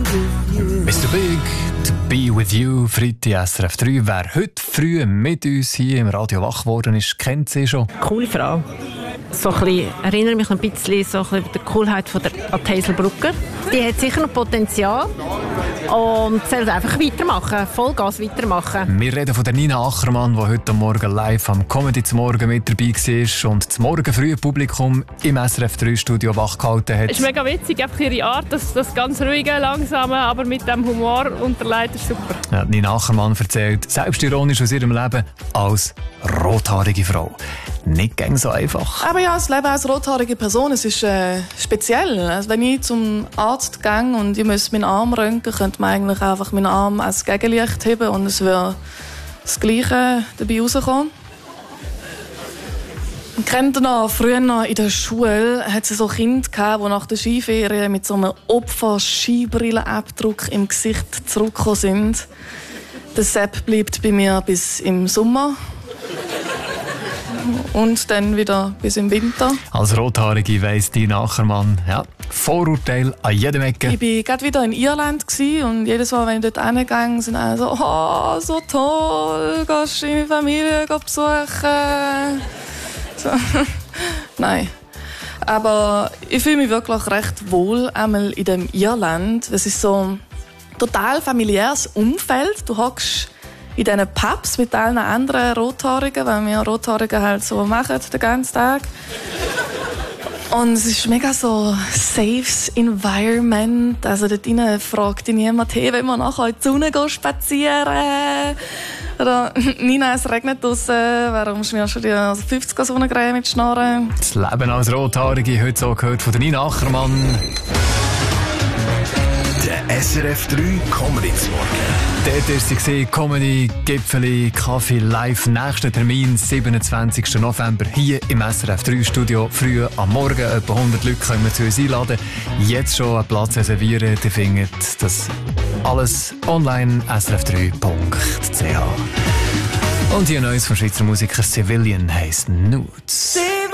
Mr. Big, to be with you, Freitag SRF 3. Wer heute früh mit uns hier im Radio wach geworden ist, kennt sie schon. Coole Frau. So ein bisschen, erinnere mich ein bisschen so ein bisschen an die Coolheit von der Haselbrugger. Die hat sicher noch Potenzial und soll einfach weitermachen, Vollgas weitermachen. Wir reden von der Nina Achermann, die heute Morgen live am Comedy zum Morgen mit dabei war und das morgen frühe Publikum im SRF 3 Studio wach gehalten hat. Es ist mega witzig, einfach ihre Art, das ganz ruhige, langsame, aber mit dem Humor unterlegt, ist super. Ja, Nina Achermann erzählt selbstironisch aus ihrem Leben als rothaarige Frau. Nicht gäng so einfach. Aber ja, das Leben als rothaarige Person, es ist speziell. Also wenn ich zum Arzt gehe und ich muss meinen Arm röntgen, könnte man eigentlich einfach meinen Arm als Gegenlicht heben und es würde das Gleiche dabei rauskommen. Und kennt ihr noch, früher noch in der Schule hat es so Kinder gehabt, die nach der Skiferien mit so einem Opfer-Skibrillenabdruck im Gesicht zurückgekommen sind. Der Sepp bleibt bei mir bis im Sommer. Und dann wieder bis im Winter. Als Rothaarige weiss Nina Achermann, ja, Vorurteile an jedem Ecke. Ich war gerade wieder in Irland und jedes Mal, wenn ich dort hingegangen sind alle so, oh, so toll, gehst du deine Familie besuchen. So. Nein. Aber ich fühle mich wirklich recht wohl einmal in dem Irland. Es ist so ein total familiäres Umfeld. Du hockst in diesen Pubs mit allen anderen Rothaarigen, weil wir Rothaarigen halt so machen den ganzen Tag. Und es ist mega so safe Environment. Also dort drinnen fragt dich niemand, hey, wenn wir nachher in die Sonne spazieren. Oder Nina, es regnet draussen, warum schmierst du dir 50er Sonnencreme mit Schnorren? Das Leben als Rothaarige, heute so gehört von der Nina Achermann. Der SRF 3 Comedy zum Morgen. Dort war sie, Comedy, Gipfeli, Kaffee live. Nächster Termin, 27. November, hier im SRF 3 Studio. Früh am Morgen, etwa 100 Leute können wir zu uns einladen. Jetzt schon einen Platz reservieren. Ihr findet das alles online, srf3.ch. Und hier Neues von Schweizer Musiker Civilian heisst Nudes.